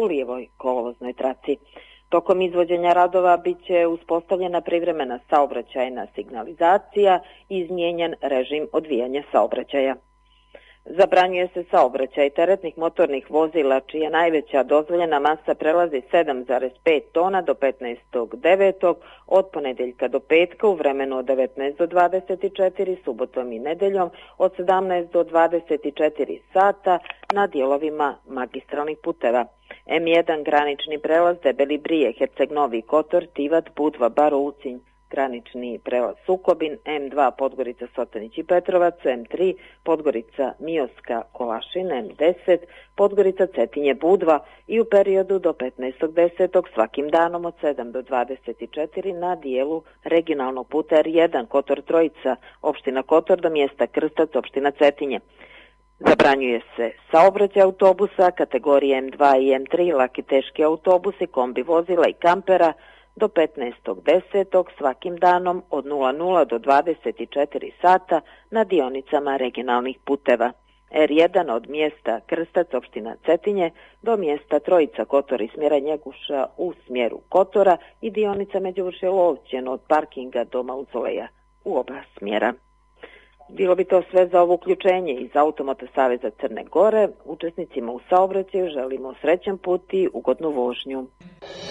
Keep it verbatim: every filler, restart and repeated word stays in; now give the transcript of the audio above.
u lijevoj kolovoznoj traci. Tokom izvođenja radova bit će uspostavljena privremena saobraćajna signalizacija i izmijenjen režim odvijanja saobraćaja. Zabranjuje se saobraćaj teretnih motornih vozila čija najveća dozvoljena masa prelazi sedam zarez pet tona do petnaestog devetog od ponedeljka do petka u vremenu od devetnaest do dvadeset četiri, subotom i nedeljom od sedamnaest do dvadeset četiri sata na dijelovima magistralnih puteva. em jedan granični prelaz Debeli Brije, Herceg Novi Kotor, Tivat, Budva, Baro, Ucinj, granični prelaz Sukobin, em dva Podgorica, Sotanić i Petrovac, em tri Podgorica, Mioska, Kolašin, em deset Podgorica, Cetinje, Budva i u periodu do petnaestog desetog svakim danom od sedam do dvadeset četiri na dijelu regionalnog puta er jedan Kotor Trojica, opština Kotor do mjesta Krstac, opština Cetinje. Zabranjuje se saobraćaj autobusa kategorije em dva i em tri, laki teški autobusi, kombi vozila i kampera do petnaestog desetog svakim danom od nula nula do dvadeset četiri sata na dionicama regionalnih puteva. er jedan od mjesta Krstac, opština Cetinje, do mjesta Trojica Kotor i smjera Njeguša u smjeru Kotora i dionica Međuvršje Lovćen od parkinga do Mauzoleja u oba smjera. Bilo bi to sve za ovo uključenje iz Automoto Saveza Crne Gore. Učesnicima u saobraćaju želimo srećan put i ugodnu vožnju.